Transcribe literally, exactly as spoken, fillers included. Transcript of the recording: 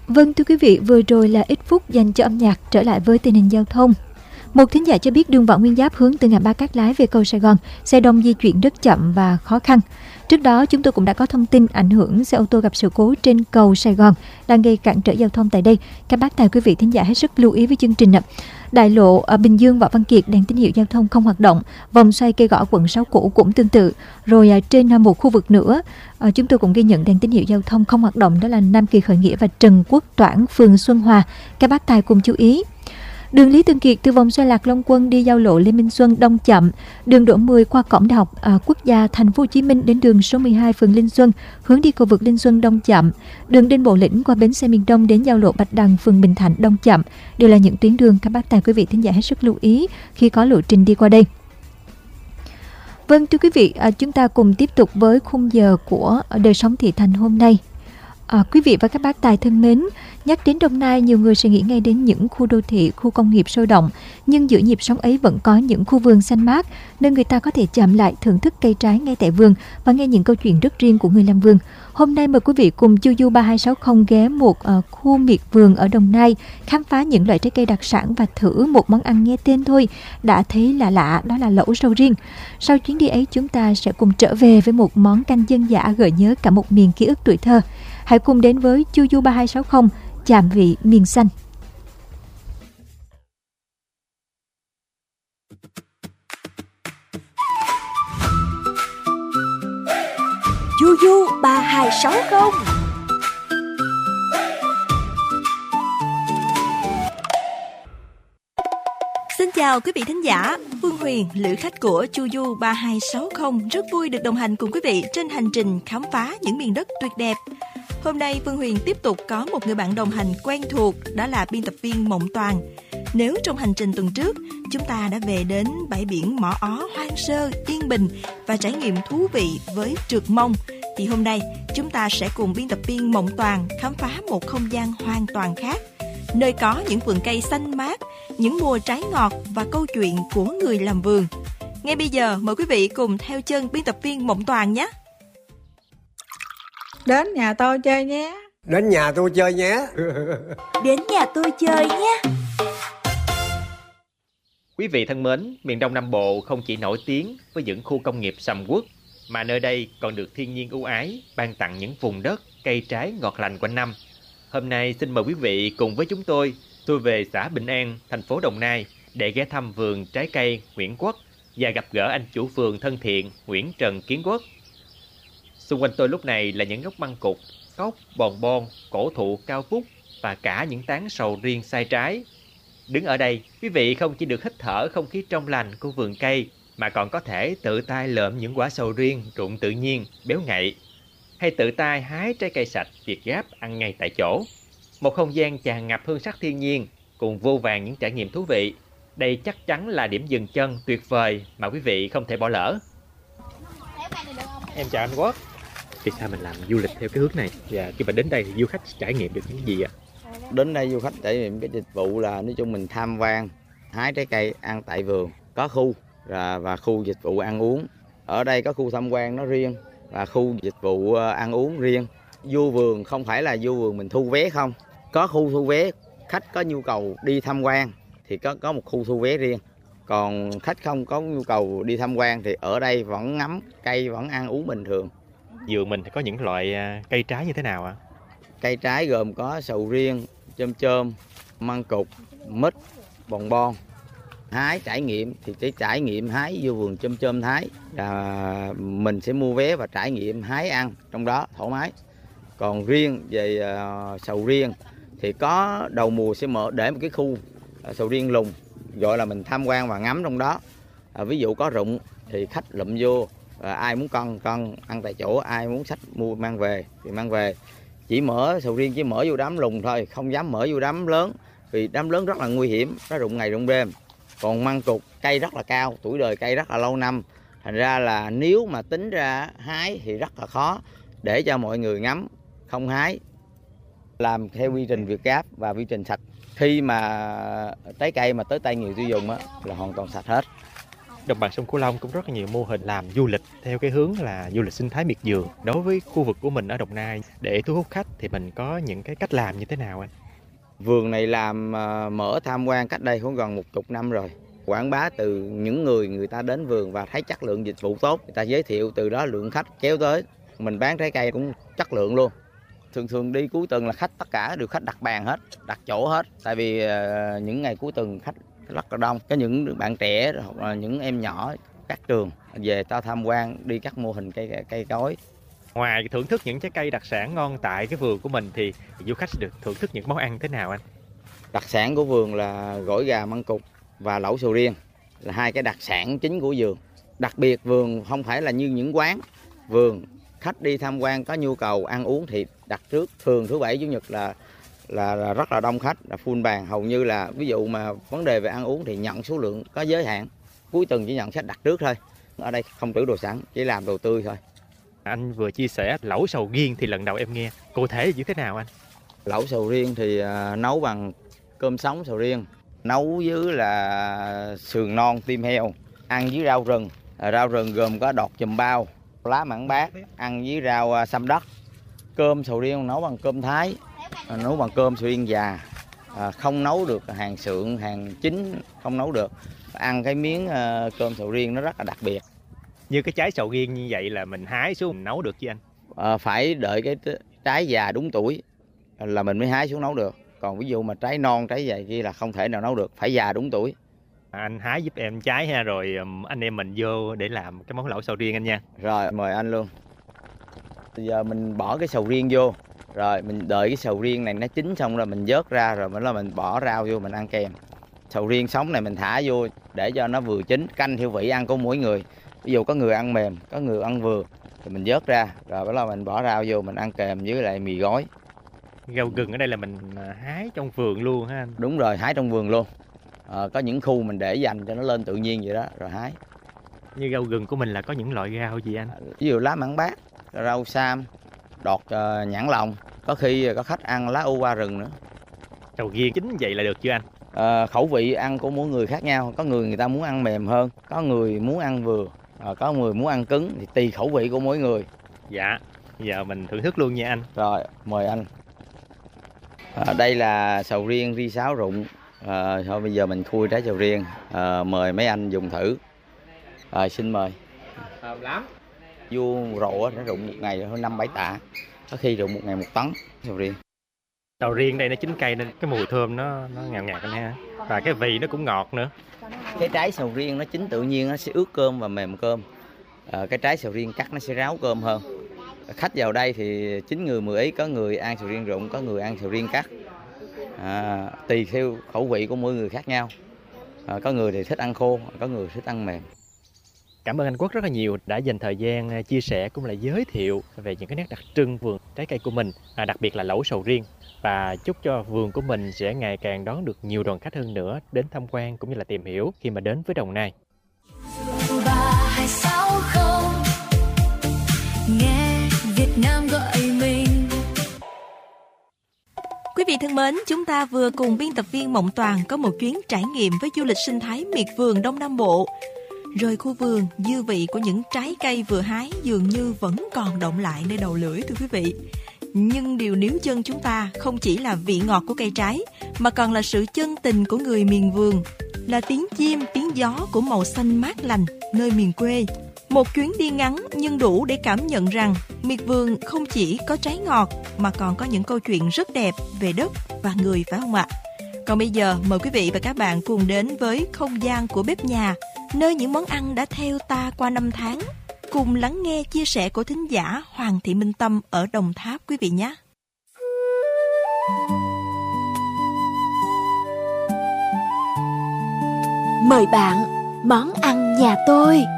Vâng thưa quý vị, vừa rồi là ít phút dành cho âm nhạc. Trở lại với tình hình giao thông. Một thính giả cho biết đường Võ Nguyên Giáp hướng từ ngã ba Cát Lái về cầu Sài Gòn, xe đông di chuyển rất chậm và khó khăn. Trước đó chúng tôi cũng đã có thông tin ảnh hưởng xe ô tô gặp sự cố trên cầu Sài Gòn đang gây cản trở giao thông tại đây. Các bác tài quý vị thính giả hết sức lưu ý với chương trình ạ. Đại lộ ở Bình Dương Võ Văn Kiệt đèn tín hiệu giao thông không hoạt động, vòng xoay Cây Gõ quận sáu cũ cũng tương tự. Rồi trên một khu vực nữa chúng tôi cũng ghi nhận đèn tín hiệu giao thông không hoạt động, đó là Nam Kỳ Khởi Nghĩa và Trần Quốc Toản phường Xuân Hòa. Các bác tài cùng chú ý. Đường Lý Thường Kiệt từ vòng xoay Lạc Long Quân đi giao lộ Lê Minh Xuân đông chậm. Đường Đỗ mười qua cổng Đại học à, Quốc gia Thành phố Hồ Chí Minh đến đường số mười hai phường Linh Xuân hướng đi cầu vượt Linh Xuân đông chậm. Đường Đinh Bộ Lĩnh qua bến xe miền Đông đến giao lộ Bạch Đằng phường Bình Thạnh đông chậm. Đều là những tuyến đường các bác tài quý vị thính giả hết sức lưu ý khi có lộ trình đi qua đây. Vâng thưa quý vị, à, chúng ta cùng tiếp tục với khung giờ của đời sống thị thành hôm nay. À, quý vị và các bác tài thân mến, nhắc đến Đồng Nai, nhiều người sẽ nghĩ ngay đến những khu đô thị, khu công nghiệp sôi động. Nhưng giữa nhịp sống ấy vẫn có những khu vườn xanh mát, nơi người ta có thể chạm lại thưởng thức cây trái ngay tại vườn và nghe những câu chuyện rất riêng của người làm vườn. Hôm nay mời quý vị cùng Chu Du ba hai sáu không ghé một uh, khu miệt vườn ở Đồng Nai, khám phá những loại trái cây đặc sản và thử một món ăn nghe tên thôi đã thấy lạ lạ, đó là lẩu sầu riêng. Sau chuyến đi ấy chúng ta sẽ cùng trở về với một món canh dân dã gợi nhớ cả một miền ký ức tuổi thơ. Hãy cùng đến với Chu Du ba hai sáu không, chạm vị miền xanh. Chu Du ba hai sáu không. Xin chào quý vị thính giả, Phương Huyền, lữ khách của Chu Du ba hai sáu không rất vui được đồng hành cùng quý vị trên hành trình khám phá những miền đất tuyệt đẹp. Hôm nay Phương Huyền tiếp tục có một người bạn đồng hành quen thuộc, đó là biên tập viên Mộng Toàn. Nếu trong hành trình tuần trước chúng ta đã về đến bãi biển Mỏ Ó hoang sơ, yên bình và trải nghiệm thú vị với trượt mông, thì hôm nay chúng ta sẽ cùng biên tập viên Mộng Toàn khám phá một không gian hoàn toàn khác, nơi có những vườn cây xanh mát, những mùa trái ngọt và câu chuyện của người làm vườn. Ngay bây giờ mời quý vị cùng theo chân biên tập viên Mộng Toàn nhé. Đến nhà tôi chơi nhé. Đến nhà tôi chơi nhé. Đến nhà tôi chơi nhé. Quý vị thân mến, miền Đông Nam Bộ không chỉ nổi tiếng với những khu công nghiệp sầm uất, mà nơi đây còn được thiên nhiên ưu ái ban tặng những vùng đất, cây trái ngọt lành quanh năm. Hôm nay xin mời quý vị cùng với chúng tôi xuôi về xã Bình An, thành phố Đồng Nai để ghé thăm vườn trái cây Nguyễn Quốc và gặp gỡ anh chủ vườn thân thiện Nguyễn Trần Kiến Quốc. Xung quanh tôi lúc này là những gốc măng cụt, cóc, bòn bon, cổ thụ cao vút và cả những tán sầu riêng sai trái. Đứng ở đây, quý vị không chỉ được hít thở không khí trong lành của vườn cây, mà còn có thể tự tay lượm những quả sầu riêng rụng tự nhiên, béo ngậy, hay tự tay hái trái cây sạch việt gáp ăn ngay tại chỗ. Một không gian tràn ngập hương sắc thiên nhiên cùng vô vàn những trải nghiệm thú vị. Đây chắc chắn là điểm dừng chân tuyệt vời mà quý vị không thể bỏ lỡ. Em chào anh Quốc. Vì sao mình làm du lịch theo cái hướng này? Và khi mà đến đây thì du khách trải nghiệm được những gì ạ? Đến đây du khách trải nghiệm cái dịch vụ là nói chung mình tham quan, hái trái cây ăn tại vườn, có khu và, và khu dịch vụ ăn uống. Ở đây có khu tham quan nó riêng và khu dịch vụ ăn uống riêng. Vô vườn không phải là vô vườn mình thu vé không, có khu thu vé. Khách có nhu cầu đi tham quan thì có có một khu thu vé riêng. Còn khách không có nhu cầu đi tham quan thì ở đây vẫn ngắm cây, vẫn ăn uống bình thường. Vườn mình thì có những loại cây trái như thế nào ạ? Cây trái gồm có sầu riêng, chôm chôm, măng cụt, mít, bòn bon. Hái trải nghiệm thì cái trải nghiệm hái vô vườn chôm chôm Thái là mình sẽ mua vé và trải nghiệm hái ăn trong đó thoải mái. Còn riêng về uh, sầu riêng thì có đầu mùa sẽ mở để một cái khu uh, sầu riêng lùng, gọi là mình tham quan và ngắm trong đó. Uh, ví dụ có rụng thì khách lụm vô, uh, ai muốn cân cân ăn tại chỗ, ai muốn xách mua mang về thì mang về. Chỉ mở sầu riêng chỉ mở vô đám lùng thôi, không dám mở vô đám lớn vì đám lớn rất là nguy hiểm, nó rụng ngày rụng đêm. Còn măng cụt cây rất là cao, tuổi đời cây rất là lâu năm, thành ra là nếu mà tính ra hái thì rất là khó để cho mọi người ngắm, không hái. Làm theo quy trình việt gáp và quy trình sạch. Khi mà trái cây mà tới tay người tiêu dùng á, là hoàn toàn sạch hết. Đồng bằng sông Cửu Long cũng rất là nhiều mô hình làm du lịch theo cái hướng là du lịch sinh thái miệt vườn. Đối với khu vực của mình ở Đồng Nai, để thu hút khách thì mình có những cái cách làm như thế nào anh? Vườn này làm uh, mở tham quan cách đây cũng gần một chục năm rồi. Quảng bá từ những người người ta đến vườn và thấy chất lượng dịch vụ tốt, người ta giới thiệu, từ đó lượng khách kéo tới. Mình bán trái cây cũng chất lượng luôn. Thường thường đi cuối tuần là khách tất cả đều khách đặt bàn hết, đặt chỗ hết. Tại vì uh, những ngày cuối tuần khách rất là đông. Có những bạn trẻ hoặc là những em nhỏ các trường về ta tham quan đi các mô hình cây cây, cây cối. Ngoài thưởng thức những trái cây đặc sản ngon tại cái vườn của mình thì du khách sẽ được thưởng thức những món ăn thế nào anh? Đặc sản của vườn là gỏi gà măng cụt và lẩu sầu riêng, là hai cái đặc sản chính của vườn. Đặc biệt vườn không phải là như những quán. Vườn khách đi tham quan có nhu cầu ăn uống thì đặt trước. Thường thứ bảy chủ nhật là là, là rất là đông khách, là full bàn. Hầu như là ví dụ mà vấn đề về ăn uống thì nhận số lượng có giới hạn. Cuối tuần chỉ nhận khách đặt trước thôi. Ở đây không trữ đồ sẵn, chỉ làm đồ tươi thôi. Anh vừa chia sẻ lẩu sầu riêng thì lần đầu em nghe. Cụ thể là như thế nào anh? Lẩu sầu riêng thì uh, nấu bằng cơm sống sầu riêng, nấu với là sườn non tim heo, ăn với rau rừng. À, rau rừng gồm có đọt chùm bao, lá mãng bát, ăn với rau uh, xăm đất. Cơm sầu riêng nấu bằng cơm Thái, à, nấu bằng cơm sầu riêng già. À, không nấu được hàng sượng, hàng chín không nấu được. Ăn cái miếng uh, cơm sầu riêng nó rất là đặc biệt. Như cái trái sầu riêng như vậy là mình hái xuống mình nấu được chứ anh? À, phải đợi cái trái già đúng tuổi là mình mới hái xuống nấu được. Còn ví dụ mà trái non, trái dày kia là không thể nào nấu được, phải già đúng tuổi. À, anh hái giúp em trái ha, rồi anh em mình vô để làm cái món lẩu sầu riêng anh nha. Rồi, mời anh luôn. Bây giờ mình bỏ cái sầu riêng vô, rồi mình đợi cái sầu riêng này nó chín xong rồi mình vớt ra, rồi mới là mình bỏ rau vô mình ăn kèm. Sầu riêng sống này mình thả vô để cho nó vừa chín, canh theo vị ăn của mỗi người. Ví dụ có người ăn mềm, có người ăn vừa thì mình vớt ra, rồi mới là mình bỏ rau vô mình ăn kèm với lại mì gói. Rau gừng ở đây là mình hái trong vườn luôn ha anh? Đúng rồi, hái trong vườn luôn. À, có những khu mình để dành cho nó lên tự nhiên vậy đó, rồi hái. Như rau gừng của mình là có những loại rau gì anh? Ví dụ lá mãng bát, rau sam, đọt uh, nhãn lòng. Có khi có khách ăn lá u qua rừng nữa. Sầu riêng chín vậy là được chưa anh? À, khẩu vị ăn của mỗi người khác nhau. Có người người ta muốn ăn mềm hơn, có người muốn ăn vừa, à, có người muốn ăn cứng, thì tùy khẩu vị của mỗi người. Dạ, giờ mình thưởng thức luôn nha anh. Rồi, mời anh. À, đây là sầu riêng ri sáo rụng. À, thôi bây giờ mình khui trái sầu riêng. À, mời mấy anh dùng thử. À, xin mời. Thơm lắm. Vô rộ nó rụng một ngày hơn năm bảy tạ, có khi rụng một ngày một tấn sầu riêng. Sầu riêng đây nó chín cây nên cái mùi thơm nó nó ngào ngạt anh ha, và cái vị nó cũng ngọt nữa. Cái trái sầu riêng nó chín tự nhiên nó sẽ ướt cơm và mềm cơm. À, cái trái sầu riêng cắt nó sẽ ráo cơm hơn. Khách vào đây thì chín người mười ý, có người ăn sầu riêng rụng, có người ăn sầu riêng cắt. À, tùy theo khẩu vị của mỗi người khác nhau. À, có người thì thích ăn khô, có người thích ăn mềm. Cảm ơn anh Quốc rất là nhiều đã dành thời gian chia sẻ cũng là giới thiệu về những cái nét đặc trưng vườn trái cây của mình, à, đặc biệt là lẩu sầu riêng, và chúc cho vườn của mình sẽ ngày càng đón được nhiều đoàn khách hơn nữa đến tham quan cũng như là tìm hiểu khi mà đến với Đồng Nai. Nghe Việt Nam gọi mình. Quý vị thân mến, chúng ta vừa cùng biên tập viên Mộng Toàn có một chuyến trải nghiệm với du lịch sinh thái miệt vườn Đông Nam Bộ. Rời khu vườn, dư vị của những trái cây vừa hái dường như vẫn còn đọng lại nơi đầu lưỡi thưa quý vị. Nhưng điều níu chân chúng ta không chỉ là vị ngọt của cây trái, mà còn là sự chân tình của người miền vườn, là tiếng chim, tiếng gió của màu xanh mát lành nơi miền quê. Một chuyến đi ngắn nhưng đủ để cảm nhận rằng miệt vườn không chỉ có trái ngọt mà còn có những câu chuyện rất đẹp về đất và người, phải không ạ? Còn bây giờ mời quý vị và các bạn cùng đến với không gian của bếp nhà, nơi những món ăn đã theo ta qua năm tháng. Cùng lắng nghe chia sẻ của thính giả Hoàng Thị Minh Tâm ở Đồng Tháp quý vị nhé. Mời bạn, món ăn nhà tôi.